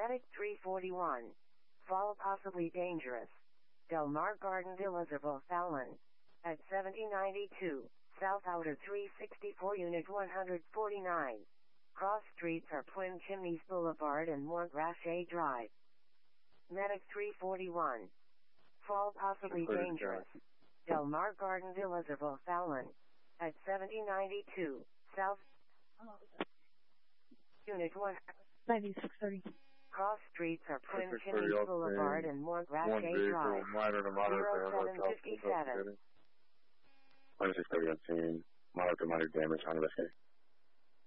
Medic 341. Fall possibly dangerous. Del Mar Garden Villas of O'Fallon. At 7092, South Outer 364 Unit 149. Cross streets are Twin Chimneys Boulevard and Montgrache Drive. Medic 341. Fall possibly dangerous. Del Mar Garden Villas of O'Fallon. At 7092, South Unit 1. 9630. Cross streets are Twin Chimneys Boulevard and Montgrache Drive. 0757. 2630 on scene. Mild to moderate damage on investigation.